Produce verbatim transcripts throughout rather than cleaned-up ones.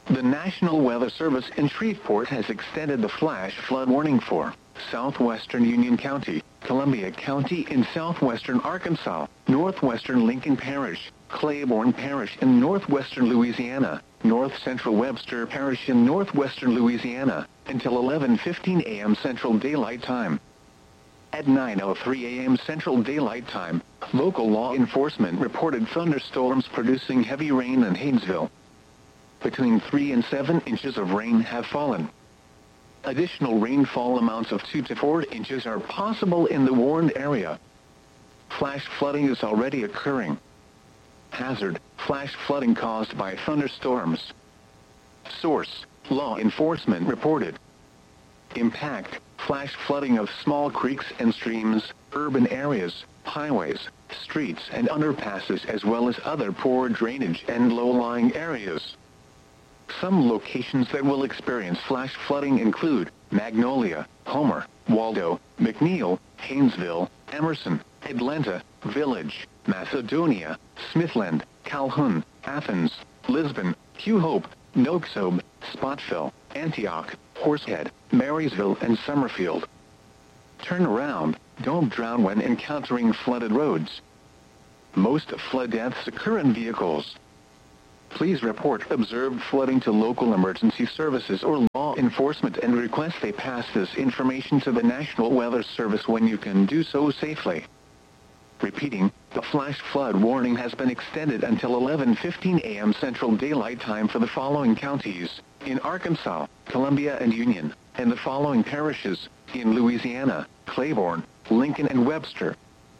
The National Weather Service in Shreveport has extended the flash flood warning for southwestern Union County, Columbia County in southwestern Arkansas, northwestern Lincoln Parish, Claiborne Parish in northwestern Louisiana, north central Webster Parish in northwestern Louisiana, until eleven fifteen a m Central Daylight Time. At nine oh three a m Central Daylight Time, local law enforcement reported thunderstorms producing heavy rain in Haynesville. Between three and seven inches of rain have fallen. Additional rainfall amounts of two to four inches are possible in the warned area. Flash flooding is already occurring. Hazard: flash flooding caused by thunderstorms. Source: law enforcement reported. Impact: flash flooding of small creeks and streams, urban areas, highways, streets and underpasses, as well as other poor drainage and low-lying areas. Some locations that will experience flash flooding include Magnolia, Homer, Waldo, McNeil, Haynesville, Emerson, Atlanta, Village, Macedonia, Smithland, Calhoun, Athens, Lisbon, Q Hope, Noxob, Spotsville, Antioch, Horsehead, Marysville and Summerfield. Turn around, don't drown when encountering flooded roads. Most flood deaths occur in vehicles. Please report observed flooding to local emergency services or law enforcement and request they pass this information to the National Weather Service when you can do so safely. Repeating, the flash flood warning has been extended until eleven fifteen a m Central Daylight Time for the following counties: in Arkansas, Columbia and Union, and the following parishes: in Louisiana, Claiborne, Lincoln and Webster.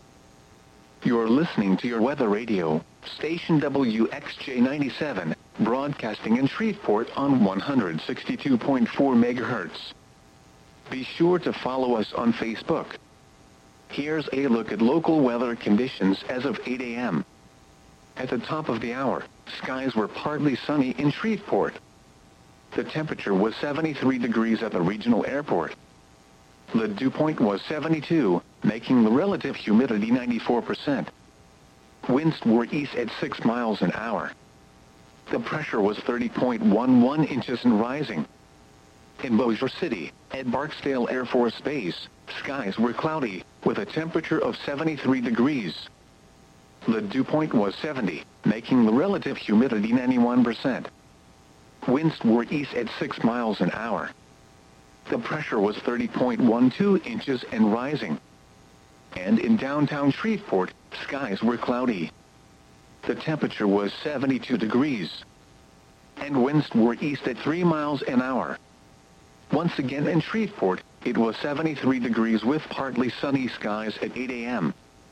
You're listening to your weather radio, station W X J ninety-seven, broadcasting in Shreveport on one hundred sixty-two point four megahertz. Be sure to follow us on Facebook. Here's a look at local weather conditions as of eight a m At the top of the hour, skies were partly sunny in Shreveport. The temperature was seventy-three degrees at the regional airport. The dew point was seventy-two, making the relative humidity ninety-four percent. Winds were east at six miles an hour. The pressure was thirty point one one inches and rising. In Bossier City, at Barksdale Air Force Base, skies were cloudy, with a temperature of seventy-three degrees. The dew point was seventy, making the relative humidity ninety-one percent. Winds were east at six miles an hour. The pressure was thirty point one two inches and rising. And in downtown Shreveport, skies were cloudy. The temperature was seventy-two degrees. And winds were east at three miles an hour. Once again in Shreveport, it was seventy-three degrees with partly sunny skies at eight a m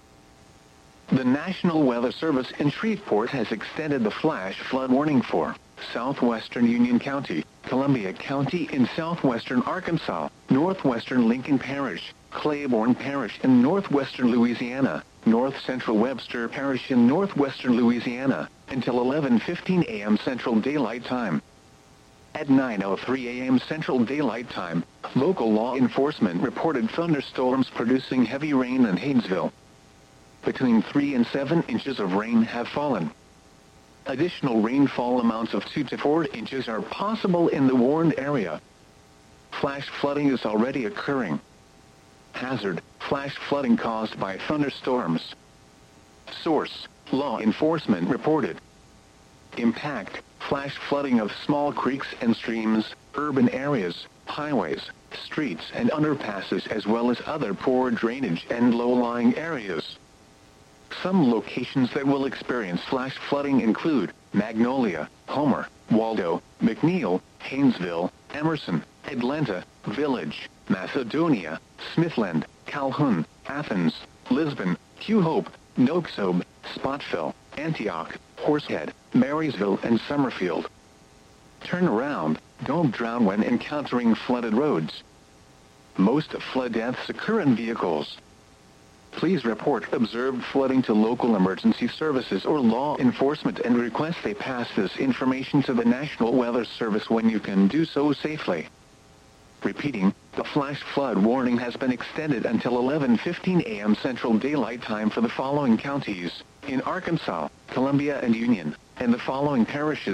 The National Weather Service in Shreveport has extended the flash flood warning for southwestern Union County, Columbia County in southwestern Arkansas, northwestern Lincoln Parish, Claiborne Parish in northwestern Louisiana, north central Webster Parish in northwestern Louisiana, until eleven fifteen a m Central Daylight Time. At nine oh three a m Central Daylight Time, local law enforcement reported thunderstorms producing heavy rain in Haynesville. Between three and seven inches of rain have fallen. Additional rainfall amounts of two to four inches are possible in the warned area. Flash flooding is already occurring. Hazard: flash flooding caused by thunderstorms. Source: law enforcement reported. Impact: flash flooding of small creeks and streams, urban areas, highways, streets and underpasses, as well as other poor drainage and low-lying areas. Some locations that will experience flash flooding include Magnolia, Homer, Waldo, McNeil, Haynesville, Emerson, Atlanta, Village, Macedonia, Smithland, Calhoun, Athens, Lisbon, Q Hope, Noxob, Spotsville, Antioch, Horsehead, Marysville and Summerfield. Turn around, don't drown when encountering flooded roads. Most flood deaths occur in vehicles. Please report observed flooding to local emergency services or law enforcement and request they pass this information to the National Weather Service when you can do so safely. Repeating, the flash flood warning has been extended until eleven fifteen a m Central Daylight Time for the following counties: in Arkansas, Columbia and Union, and the following parishes: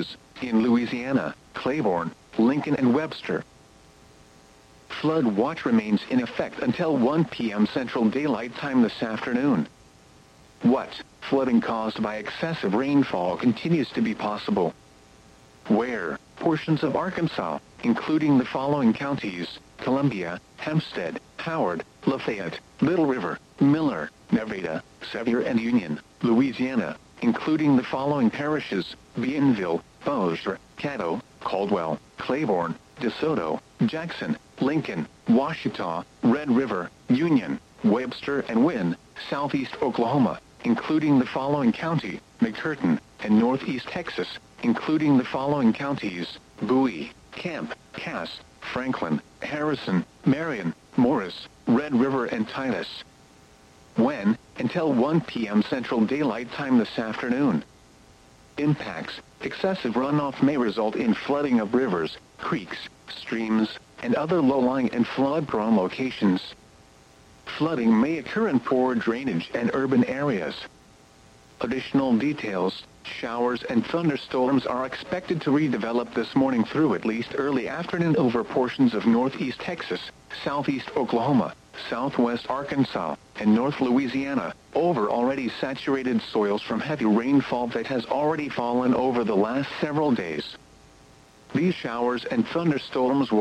in Louisiana, Claiborne, Lincoln and Webster. Flood watch remains in effect until one p m Central Daylight Time this afternoon. What? Flooding caused by excessive rainfall continues to be possible. Where? Portions of Arkansas, including the following counties: Columbia, Hempstead, Howard, Lafayette, Little River, Miller, Nevada, Sevier and Union, Louisiana, including the following parishes: Bienville, Bossier, Caddo, Caldwell, Claiborne, DeSoto, Jackson, Lincoln, Washita, Red River, Union, Webster and Wynne, Southeast Oklahoma, including the following county: McCurtain, and Northeast Texas, including the following counties: Bowie, Camp, Cass, Franklin, Harrison, Marion, Morris, Red River and Titus. When? Until one p m Central Daylight Time this afternoon. Impacts: excessive runoff may result in flooding of rivers, creeks, streams, and other low-lying and flood-prone locations. Flooding may occur in poor drainage and urban areas. Additional details: showers and thunderstorms are expected to redevelop this morning through at least early afternoon over portions of northeast Texas, southeast Oklahoma, southwest Arkansas, and north Louisiana, over already saturated soils from heavy rainfall that has already fallen over the last several days. These showers and thunderstorms will